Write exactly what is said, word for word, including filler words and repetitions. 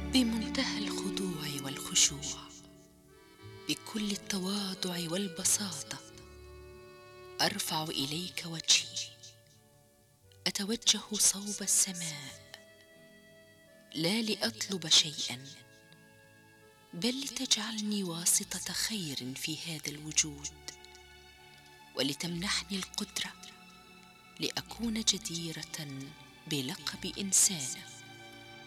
بمنتهى الخضوع والخشوع، بكل التواضع والبساطة، أرفع إليك وجهي، أتوجه صوب السماء، لا لأطلب شيئا، بل لتجعلني واسطة خير في هذا الوجود، ولتمنحني القدرة لأكون جديرة بلقب إنسانة.